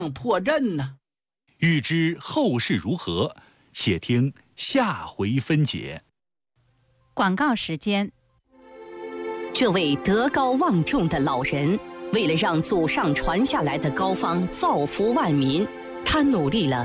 破阵呢？ 欲知后事如何，且听下回分解。 广告时间。 这位德高望重的老人，为了让祖上传下来的膏方造福万民，他努力了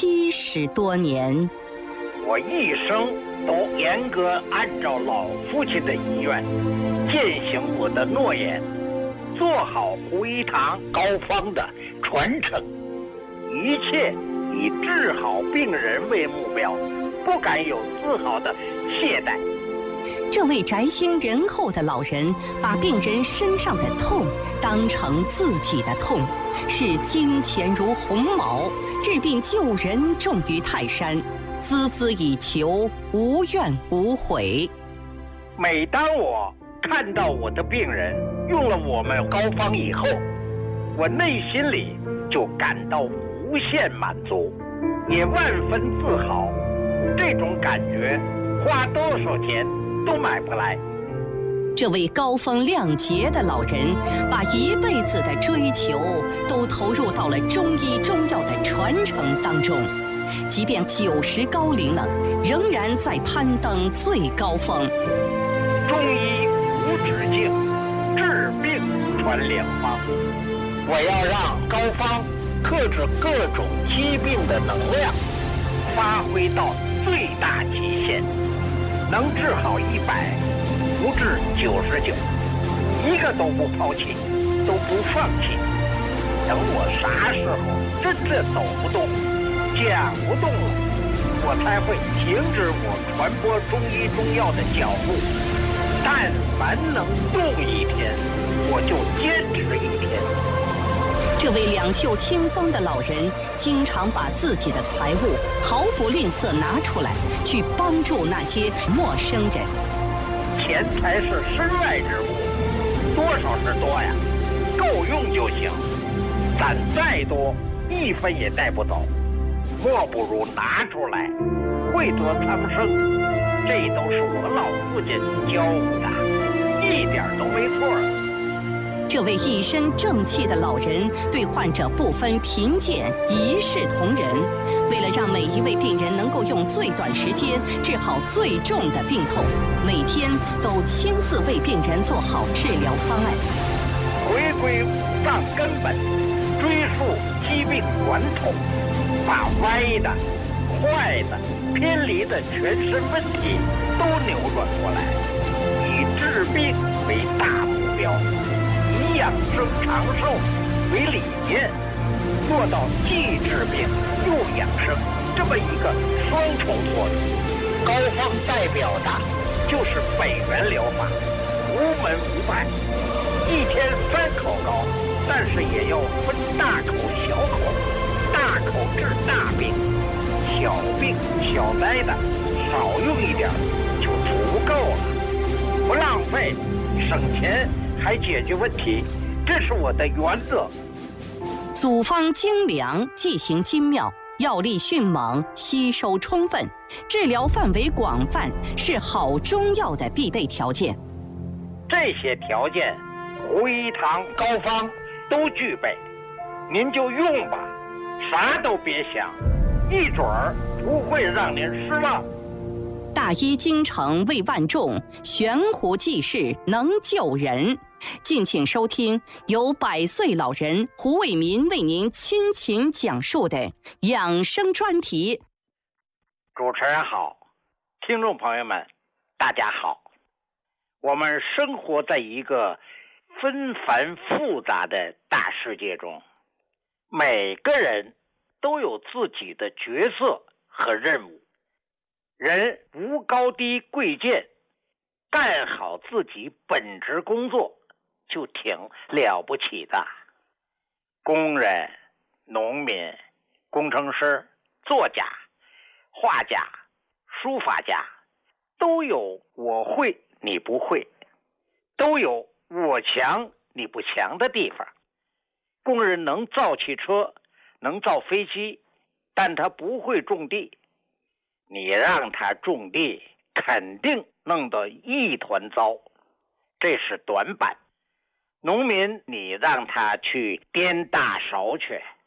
70多年。 我一生都严格按照老父亲的遗愿，践行我的诺言，做好胡一堂膏方的传承，一切以治好病人为目标，不敢有丝毫的懈怠。 这位宅心仁厚的老人，把病人身上的痛当成自己的痛，视金钱如鸿毛，治病救人重于泰山，孜孜以求，无怨无悔。 每当我看到我的病人用了我们膏方以后，我内心里就感到无限满足，也万分自豪。这种感觉花多少钱都买不来。 这位高风亮节的老人，把一辈子的追求都投入到了中医中药的传承当中，即便90高龄了，仍然在攀登最高峰。 中医无止境，治病传良方。我要让膏方克制各种疾病的能量发挥到最大极限，能治好100，不治99，一个都不抛弃，都不放弃。等我啥时候真正走不动、讲不动了，我才会停止我传播中医中药的脚步。但凡能动一天，我就坚持一天。 这位两袖清风的老人，经常把自己的财物毫不吝啬拿出来，去帮助那些陌生人。 钱财是身外之物，多少是多呀，够用就行。攒再多，1分也带不走，莫不如拿出来，惠泽苍生。这都是我老父亲教我的，一点都没错。 这位一身正气的老人，对患者不分贫贱，一视同仁。为了让每一位病人能够用最短时间治好最重的病痛，每天都亲自为病人做好治疗方案。 回归五脏根本，追溯疾病源头，把歪的、坏的、偏离的全身问题都扭转过来，以治病为大目标，以养生长寿为理念，做到既治病又养生这么一个双重作用。膏方代表的就是北元疗法，无门无派，一天3口膏，但是也要分大口小口，大口治大病，小病小灾的少用一点就足够了，不浪费，省钱还解决问题，这是我的原则。 组方精良，剂型精妙，药力迅猛，吸收充分，治疗范围广泛，是好中药的必备条件。 这些条件胡一堂膏方都具备，您就用吧，啥都别想，一准儿不会让您失望。 大医精诚为万众，悬壶济世能救人。敬请收听由100岁老人胡卫民为您倾情讲述的养生专题。 主持人好，听众朋友们大家好。我们生活在一个纷繁复杂的大世界中，每个人都有自己的角色和任务。人无高低贵贱，干好自己本职工作就挺了不起的。工人、农民、工程师、作家、画家、书法家，都有我会你不会，都有我强你不强的地方。工人能造汽车，能造飞机，但他不会种地。你让他种地，肯定弄得一团糟，这是短板。农民你让他去颠大勺去，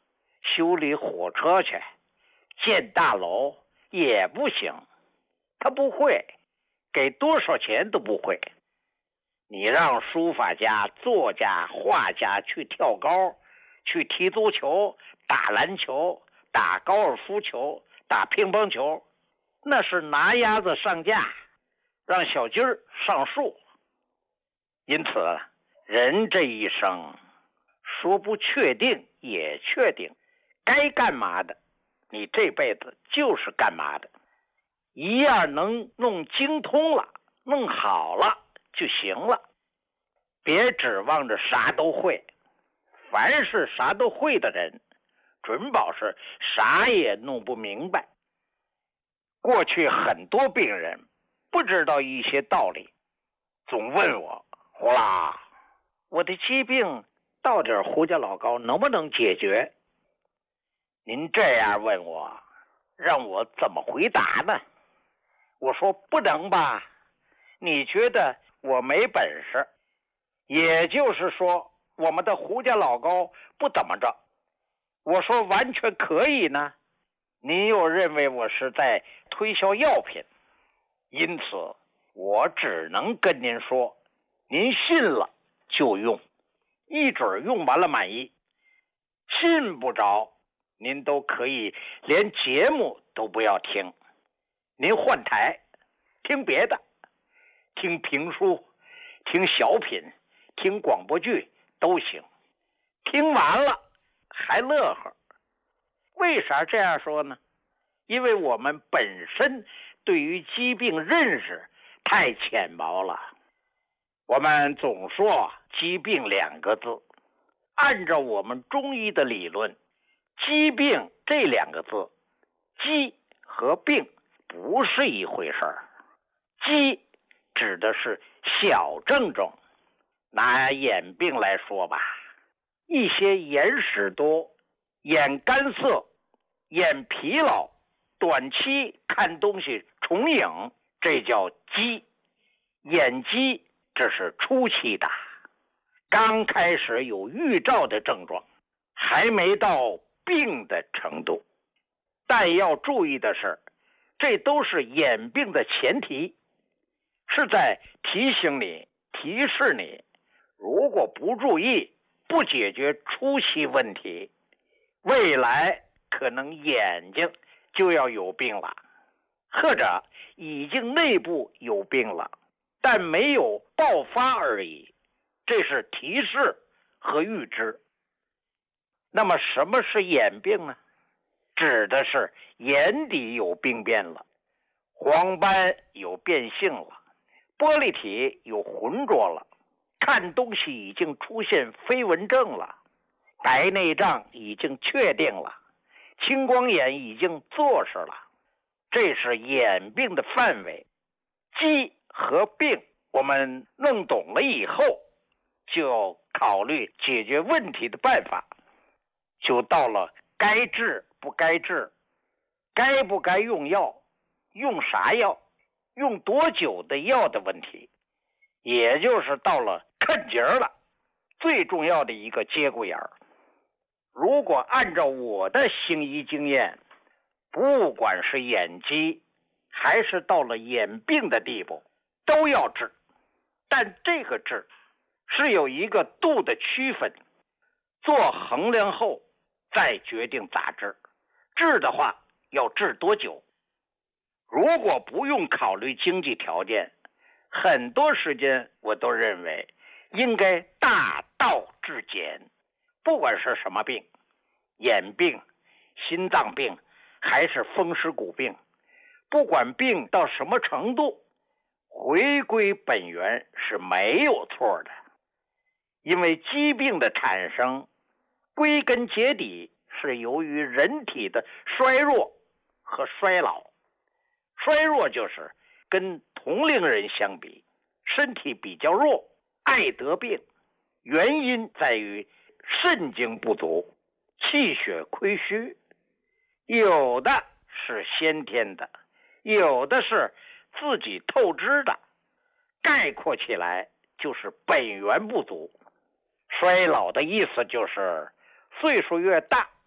修理火车去，建大楼也不行，他不会，给多少钱都不会。你让书法家、作家、画家去跳高，去踢足球、打篮球、打高尔夫球、打乒乓球，那是拿鸭子上架，让小鸡儿上树。因此，人这一生说不确定也确定，该干嘛的，你这辈子就是干嘛的。一样能弄精通了，弄好了就行了。别指望着啥都会，凡是啥都会的人，准保是啥也弄不明白。过去很多病人不知道一些道理，总问我，胡老，我的疾病到底胡家老高能不能解决？您这样问我，让我怎么回答呢？我说不能吧，你觉得我没本事，也就是说我们的胡家老高不怎么着。我说完全可以呢，您又认为我是在推销药品，因此我只能跟您说，您信了就用，一准用完了满意。信不着，您都可以连节目都不要听，您换台听别的，听评书，听小品，听广播剧都行。听完了还乐呵。为啥这样说呢？因为我们本身对于疾病认识太浅薄了。我们总说疾病2个字，按照我们中医的理论，疾病这2个字，疾和病不是一回事儿。疾指的是小症状，拿眼病来说吧，一些眼屎多、眼干涩、眼疲劳、短期看东西重影，这叫疾。眼疾这是初期的，刚开始有预兆的症状，还没到病的程度。但要注意的是，这都是眼病的前提，是在提醒你、提示你，如果不注意，不解决初期问题，未来可能眼睛就要有病了，或者已经内部有病了，但没有爆发而已，这是提示和预知。那么什么是眼病呢？指的是眼底有病变了，黄斑有变性了，玻璃体有浑浊了，看东西已经出现飞蚊症了，白内障已经确定了，青光眼已经坐实了，这是眼病的范围。疾和病我们弄懂了以后，就考虑解决问题的办法，就到了该治不该治，该不该用药，用啥药，用多久的药的问题，也就是到了看节了，最重要的一个节骨眼儿。如果按照我的行医经验，不管是眼疾还是到了眼病的地步，都要治。但这个治是有一个度的区分，做衡量后再决定咋治。治的话要治多久？如果不用考虑经济条件，很多时间我都认为应该大道至简。不管是什么病，眼病、心脏病还是风湿骨病，不管病到什么程度，回归本源是没有错的。因为疾病的产生归根结底是由于人体的衰弱和衰老。衰弱就是跟同龄人相比，身体比较弱，爱得病，原因在于肾精不足，气血亏虚，有的是先天的，有的是自己透支的，概括起来就是本源不足。衰老的意思就是岁数越大，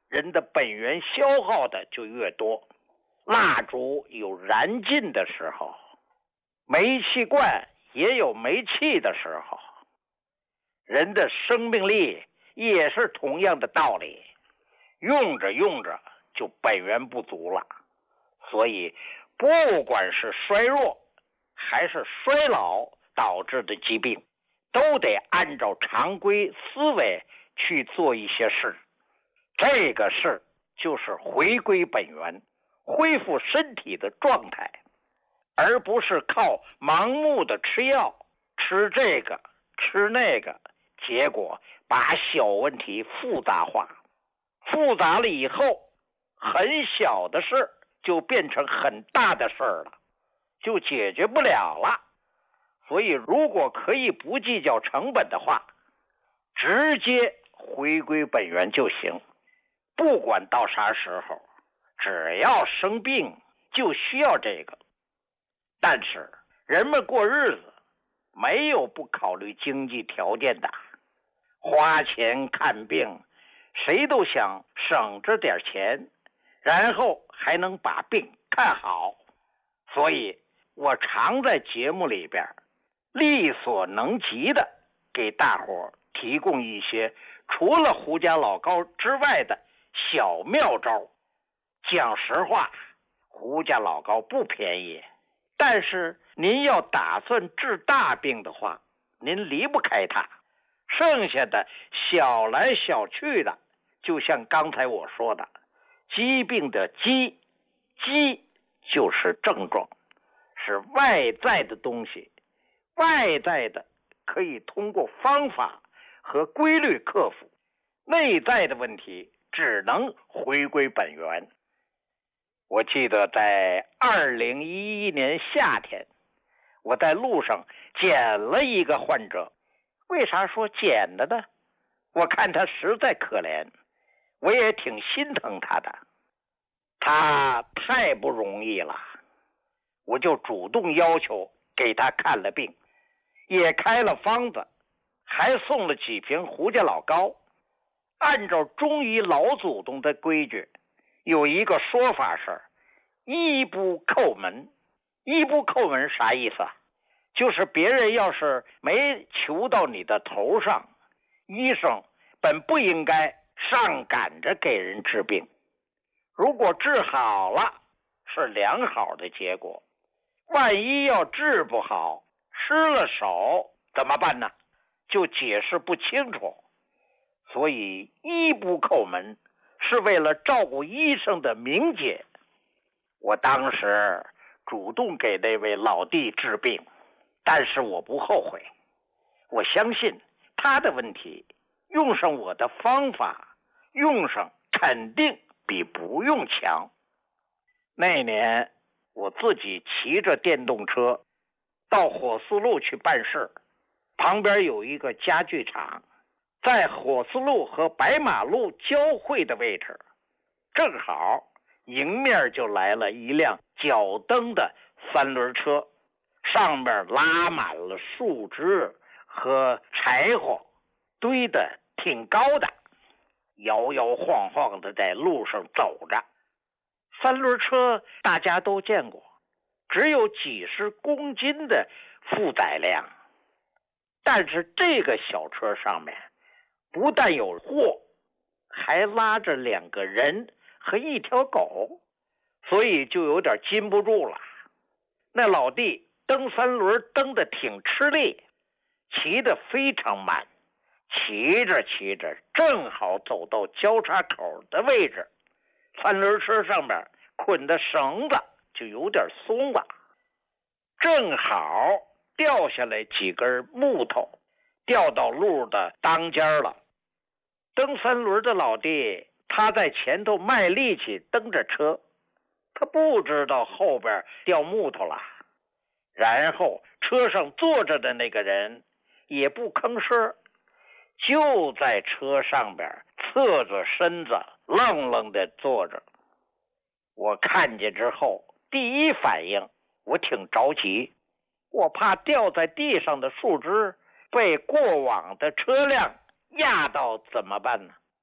人的本源消耗的就越多。蜡烛有燃尽的时候，煤气罐也有没气的时候。人的生命力也是同样的道理，用着用着就本源不足了。所以不管是衰弱还是衰老导致的疾病，都得按照常规思维去做一些事。这个事就是回归本源，恢复身体的状态，而不是靠盲目的吃药，吃这个吃那个，结果把小问题复杂化，复杂了以后，很小的事就变成很大的事了，就解决不了了。所以如果可以不计较成本的话，直接回归本源就行。不管到啥时候，只要生病就需要这个。但是人们过日子没有不考虑经济条件的，花钱看病，谁都想省着点钱，然后还能把病看好。所以我常在节目里边力所能及的给大伙提供一些除了胡家老高之外的小妙招。讲实话，胡家老高不便宜，但是您要打算治大病的话，您离不开它。剩下的小来小去的，就像刚才我说的，疾病的疾就是症状，是外在的东西，外在的可以通过方法和规律克服，内在的问题只能回归本源。我记得在2011年夏天，我在路上捡了一个患者。为啥说捡的呢？我看他实在可怜，我也挺心疼他的。他太不容易了，我就主动要求给他看了病，也开了方子，还送了几瓶胡家老膏。按照中医老祖宗的规矩，有一个说法是医不叩门。医不叩门啥意思啊？就是别人要是没求到你的头上，医生本不应该上赶着给人治病。如果治好了，是良好的结果，万一要治不好，失了手怎么办呢？就解释不清楚。所以医不叩门是为了照顾医生的名节。我当时主动给那位老弟治病，但是我不后悔。我相信他的问题，用上我的方法，用上肯定比不用强。那年我自己骑着电动车到火四路去办事，旁边有一个家具厂，在火四路和白马路交汇的位置，正好迎面就来了一辆脚蹬的三轮车，上面拉满了树枝和柴火，堆得挺高的，摇摇晃晃的在路上走着。三轮车大家都见过，只有几十公斤的负载量，但是这个小车上面不但有货，还拉着2个人和1条狗，所以就有点禁不住了。那老弟蹬三轮蹬得挺吃力，骑得非常慢，骑着骑着正好走到交叉口的位置，三轮车上面捆的绳子就有点松了，正好掉下来几根木头，掉到路的当间了。蹬三轮的老弟他在前头卖力气蹬着车，他不知道后边掉木头了。然后车上坐着的那个人也不吭声，就在车上边侧着身子愣愣地坐着。我看见之后，第一反应我挺着急，我怕掉在地上的树枝被过往的车辆压到怎么办呢？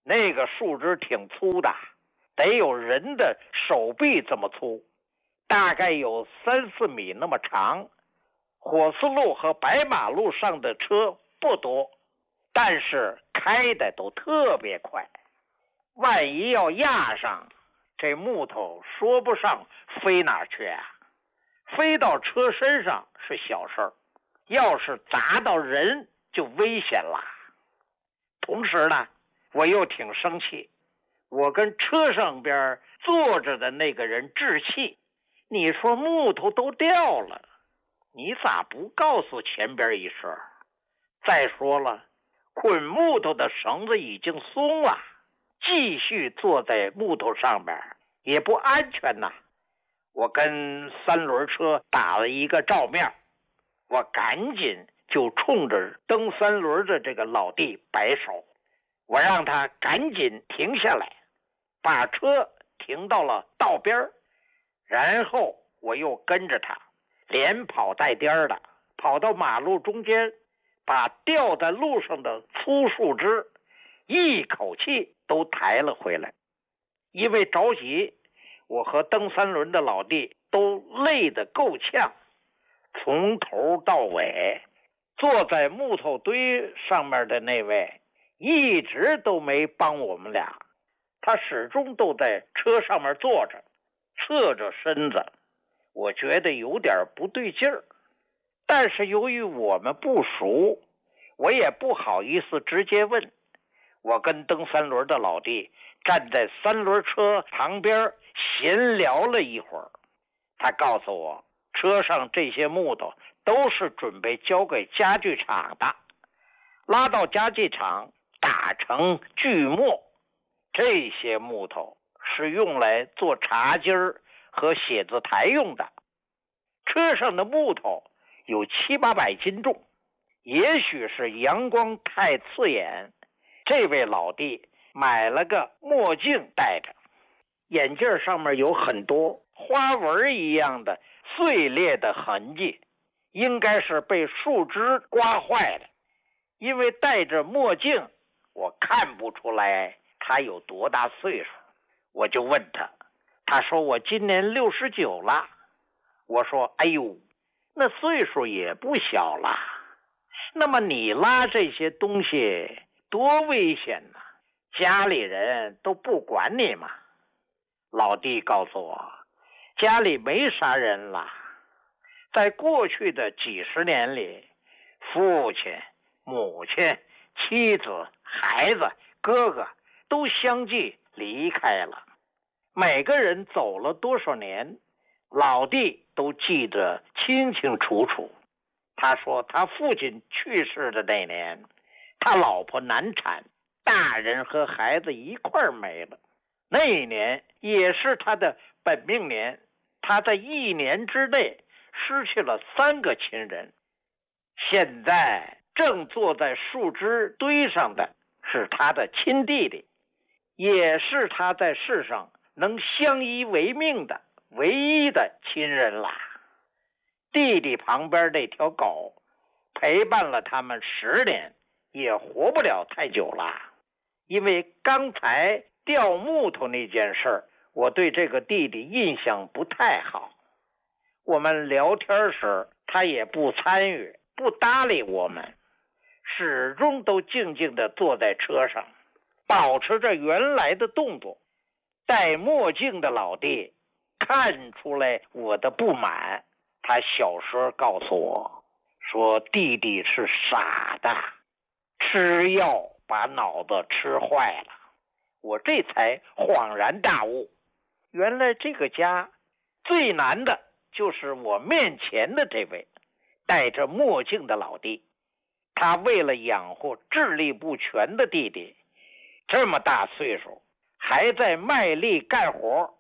那个树枝挺粗的，得有人的手臂这么粗，大概有3-4米那么长。火丝路和白马路上的车不多，但是开的都特别快。万一要压上，这木头说不上飞哪儿去啊？飞到车身上是小事儿，要是砸到人就危险了。同时呢，我又挺生气，我跟车上边坐着的那个人置气。你说木头都掉了，你咋不告诉前边一声？再说了，捆木头的绳子已经松了，继续坐在木头上边也不安全呐。我跟3轮车打了一个照面，我赶紧就冲着蹬3轮的这个老弟摆手，我让他赶紧停下来，把车停到了道边，然后我又跟着他连跑带颠的跑到马路中间，把掉在路上的粗树枝一口气都抬了回来。因为着急，我和蹬3轮的老弟都累得够呛，从头到尾坐在木头堆上面的那位一直都没帮我们俩，他始终都在车上面坐着，侧着身子，我觉得有点不对劲儿。但是由于我们不熟，我也不好意思直接问。我跟蹬3轮的老弟站在3轮车旁边闲聊了一会儿，他告诉我，车上这些木头都是准备交给家具厂的，拉到家具厂打成锯末。这些木头是用来做茶几和写字台用的。车上的木头有700-800斤重，也许是阳光太刺眼，这位老弟买了个墨镜戴着，眼镜上面有很多花纹一样的碎裂的痕迹，应该是被树枝刮坏了。因为戴着墨镜，我看不出来他有多大岁数。我就问他，他说我今年69了。我说，哎呦，那岁数也不小了。那么你拉这些东西多危险呢？家里人都不管你吗？老弟告诉我，家里没啥人了。在过去的几十年里，父亲、母亲、妻子、孩子、哥哥都相继离开了。每个人走了多少年，老弟都记得清清楚楚。他说他父亲去世的那年，他老婆难产，大人和孩子一块儿没了。那一年也是他的本命年，他在1年之内失去了3个亲人。现在正坐在树枝堆上的是他的亲弟弟，也是他在世上能相依为命的唯一的亲人啦。弟弟旁边那条狗陪伴了他们10年，也活不了太久了。因为刚才掉木头那件事儿，我对这个弟弟印象不太好。我们聊天时，他也不参与，不搭理我们，始终都静静地坐在车上，保持着原来的动作。戴墨镜的老弟看出来我的不满，他小声告诉我说，弟弟是傻的，吃药把脑子吃坏了。我这才恍然大悟，原来这个家最难的就是我面前的这位戴着墨镜的老弟。他为了养活智力不全的弟弟，这么大岁数还在卖力干活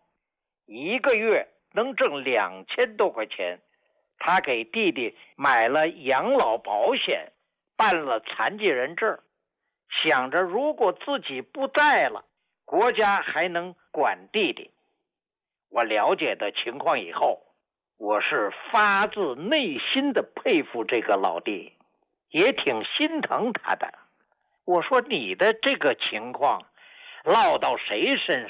，1个月能挣2000多块钱。他给弟弟买了养老保险，办了残疾人证，想着如果自己不在了，国家还能管弟弟。我了解的情况以后，我是发自内心的佩服这个老弟，也挺心疼他的。我说，你的这个情况落到谁身